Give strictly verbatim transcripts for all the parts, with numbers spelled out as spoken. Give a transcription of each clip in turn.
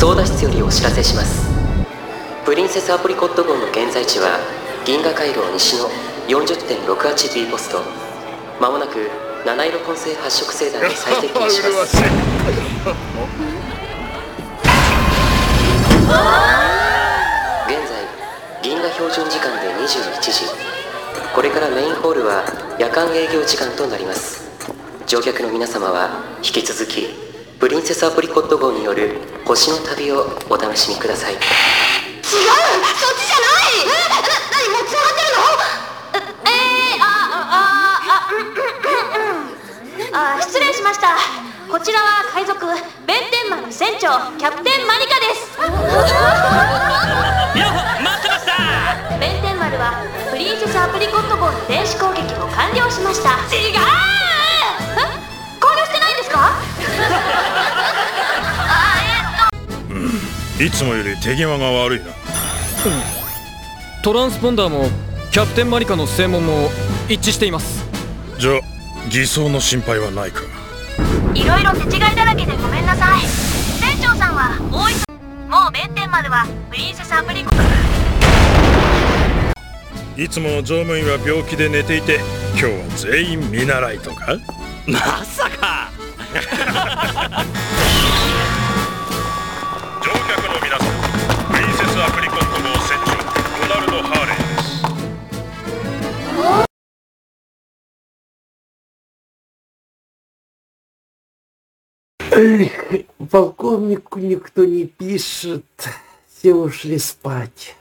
操舵室よりお知らせします。プリンセスアプリコット号の現在地は銀河回廊西の よんじゅってんろくはちビー ポスト。まもなく七色混成発色星団に最接近します。現在銀河標準時間でにじゅういちじ。これからメインホールは夜間営業時間となります。乗客の皆様は引き続きプリンセスアプリコット号による星の旅をお楽しみください。違う、そっちじゃない。え、な、何もう繋がってるの？えー、あ、あ、 あ、あ、失礼しました。こちらは海賊弁天丸船長キャプテンマリカです。 よっ、待ってました。 弁天丸はプリンセスアプリコット号の電子攻撃を完了しました。違う。え、完了してないんですか？あ、 えっと、うん、いつもより手際が悪いな。うん、 トランスポンダーもキャプテンマリカの正門も一致しています。 じゃあ偽装の心配はないか。 いろいろ手違いだらけでごめんなさい。船長さんは大いもう弁天丸はプリンセスアプリコ。 いつも乗務員は病気で寝ていて、今日は全員見習いとか？ まさか。 乗客の皆さん、プリンセスアプリコット号船長ロナルド・ハーレーです。 Эх, полковнику никто не пишет, все ушли спать.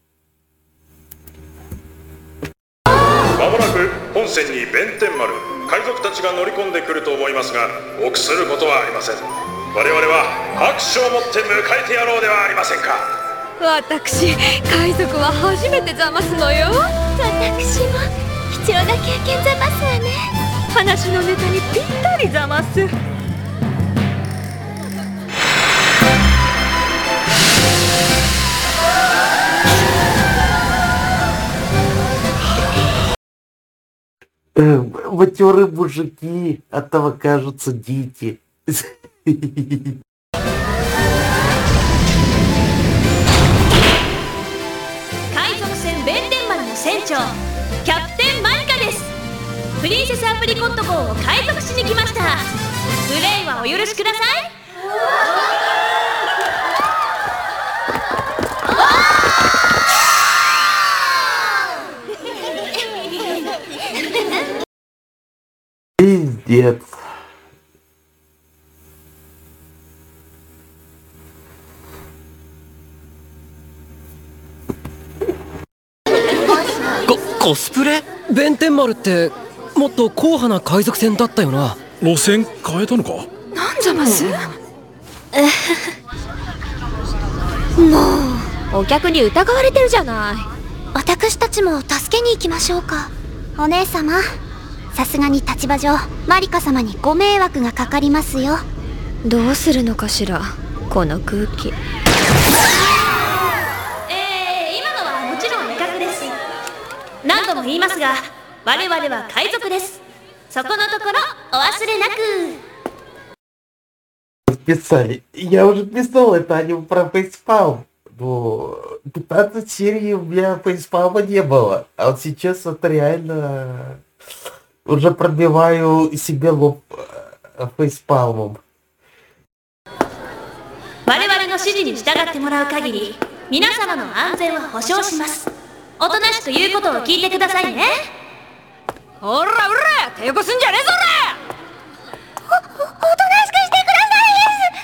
まもなく本船に弁天丸、海賊たちが乗り込んでくると思いますが、臆することはありません。我々は拍手をもって迎えてやろうではありませんか。 私、海賊は初めてざますのよ。私も貴重な経験ざますわね。話のネタにぴったりざます。 Матерые мужики, а там окажутся дети. 海賊船弁天丸の船長キャプテンマリカです。プリンセスアプリコット号を海賊しに来ました。プレイはお許しください。 Пиздец. Ко、コスプレ？弁天丸ってもっと硬派な海賊船だったよな。 路線変えたのか？ なんざます？もうお客に疑われてるじゃない。 私たちも助けに行きましょうか。お姉様、さすがに立場上マリカ様にご迷惑がかかりますよ。 どうするのかしら、この空気。 えー、今のはもちろん威嚇です。何度も言いますが、我々は海賊です。そこのところお忘れなく。 Писали. Я уже писал это аниме про фейспалм. Ну, пятнадцать серий у меня фейспалма не было. А вот сейчас это реально... Уже пробиваю себе лоб фейспалмом. 我々の指示に従ってもらう限り、皆様の安全は保証します。おとなしく言うことを聞いてくださいね。 おらおら、手こすんじゃねえぞら。